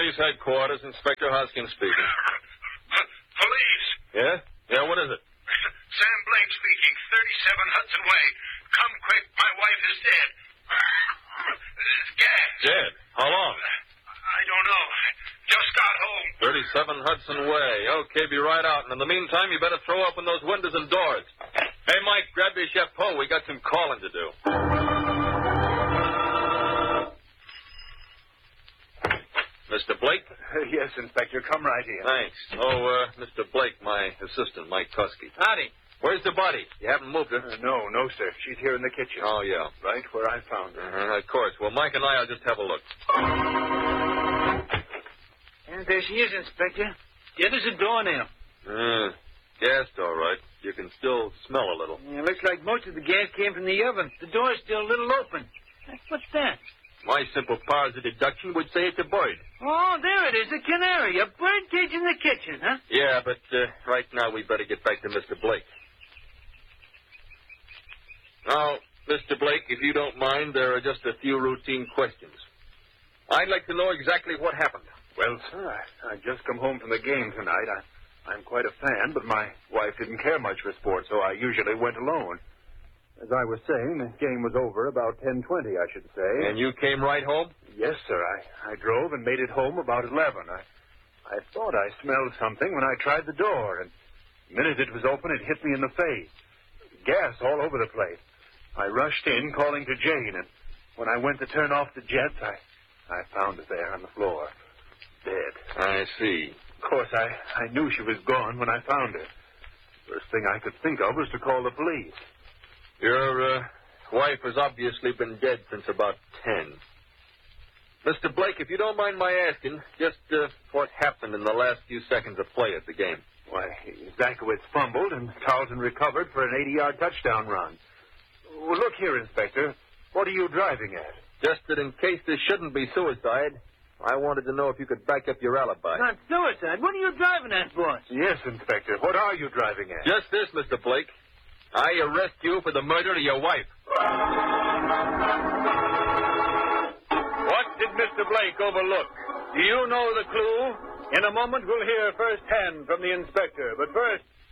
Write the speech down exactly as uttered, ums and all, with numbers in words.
Police headquarters, Inspector Hoskins speaking. Police. Yeah? Yeah, what is it? Sam Blake speaking, thirty-seven Hudson Way. Come quick, my wife is dead. Gas. Dead? How long? I don't know. Just got home. thirty-seven Hudson Way. Okay, be right out. And in the meantime, you better throw open those windows and doors. Hey, Mike, grab your chapeau. We got some calling to do. Mister Blake? Uh, yes, Inspector. Come right in. Thanks. Oh, uh, Mister Blake, my assistant, Mike Tusky. Howdy. Where's the body? You haven't moved her? Uh, no, no, sir. She's here in the kitchen. Oh, yeah. Right where I found her. Uh-huh, of course. Well, Mike and I will just have a look. And there she is, Inspector. Yeah, there's a doornail. Uh, gassed, all right. You can still smell a little. Yeah, looks like most of the gas came from the oven. The door's still a little open. What's that? My simple powers of deduction would say it's a bird. Oh, there it is, a canary. A bird cage in the kitchen, huh? Yeah, but uh, right now we better get back to Mister Blake. Now, Mister Blake, if you don't mind, there are just a few routine questions. I'd like to know exactly what happened. Well, sir, I, I just come home from the game tonight. I, I'm quite a fan, but my wife didn't care much for sports, so I usually went alone. As I was saying, the game was over about ten twenty, I should say. And you came right home? Yes, sir. I, I drove and made it home about eleven. I, I thought I smelled something when I tried the door, and the minute it was open, it hit me in the face. Gas all over the place. I rushed in, calling to Jane, and when I went to turn off the jets, I, I found her there on the floor, dead. I see. Of course, I, I knew she was gone when I found her. First thing I could think of was to call the police. Your uh, wife has obviously been dead since about ten. Mister Blake, if you don't mind my asking, just uh, what happened in the last few seconds of play at the game? Why, Zakowitz fumbled, and Carlton recovered for an eighty-yard touchdown run. Well, look here, Inspector. What are you driving at? Just that in case this shouldn't be suicide, I wanted to know if you could back up your alibi. Not suicide. What are you driving at, boss? Yes, Inspector. What are you driving at? Just this, Mister Blake. I arrest you for the murder of your wife. What did Mister Blake overlook? Do you know the clue? In a moment, we'll hear firsthand from the inspector. But first,